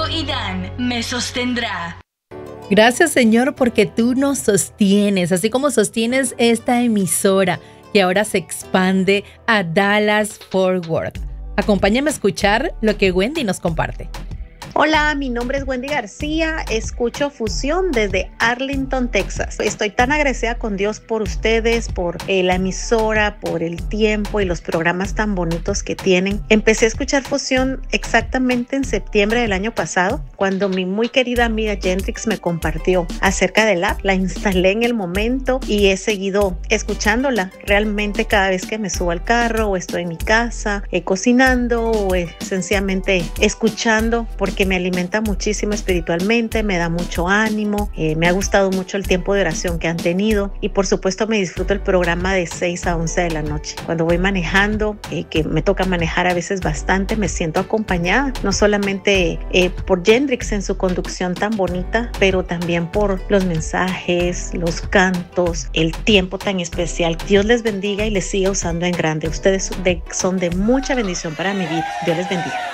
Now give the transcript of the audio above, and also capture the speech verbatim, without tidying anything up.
conmigo y Dan me sostendrá. Gracias, Señor, porque tú nos sostienes, así como sostienes esta emisora que ahora se expande a Dallas Fort Worth. Acompáñame a escuchar lo que Wendy nos comparte. Hola, mi nombre es Wendy García, escucho Fusión desde Arlington, Texas. Estoy tan agradecida con Dios por ustedes, por eh, la emisora, por el tiempo y los programas tan bonitos que tienen. Empecé a escuchar Fusión exactamente en septiembre del año pasado, cuando mi muy querida amiga Gentrix me compartió acerca del app. La instalé en el momento y he seguido escuchándola realmente cada vez que me subo al carro o estoy en mi casa, eh, cocinando o eh, sencillamente escuchando, porque me alimenta muchísimo espiritualmente, me da mucho ánimo, eh, me ha gustado mucho el tiempo de oración que han tenido y por supuesto me disfruto el programa de seis a once de la noche. Cuando voy manejando, eh, que me toca manejar a veces bastante, me siento acompañada, no solamente eh, por Gendrix en su conducción tan bonita, pero también por los mensajes, los cantos, el tiempo tan especial. Dios les bendiga y les siga usando en grande. Ustedes de, son de mucha bendición para mi vida. Dios les bendiga.